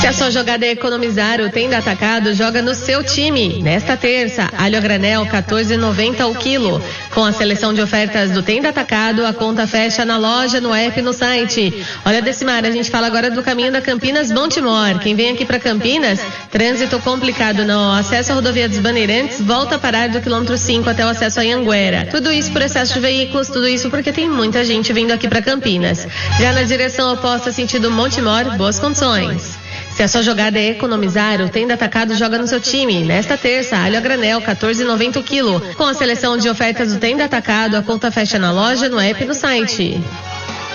Se a sua jogada é economizar, o Tenda Atacado joga no seu time. Nesta terça, alho a granel, R$14,90 o quilo. Com a seleção de ofertas do Tenda Atacado, a conta fecha na loja, no app e no site. Olha, Decimar, a gente fala agora do caminho da Campinas Montemor. Quem vem aqui para Campinas, trânsito complicado no acesso à rodovia dos Bandeirantes, volta a parar do quilômetro 5 até o acesso a Anhanguera. Tudo isso por excesso de veículos, tudo isso porque tem muita gente vindo aqui para Campinas. Já na direção oposta, sentido Montemor, boas condições. Se a sua jogada é economizar, o Tenda Atacado joga no seu time. Nesta terça, alho a granel, R$14,90 o quilo. Com a seleção de ofertas do Tenda Atacado, a conta fecha na loja, no app e no site.